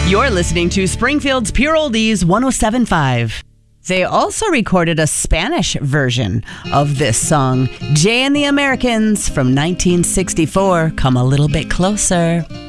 You're listening to Springfield's Pure Oldies 107.5. They also recorded a Spanish version of this song, Jay and the Americans from 1964. Come a little bit closer.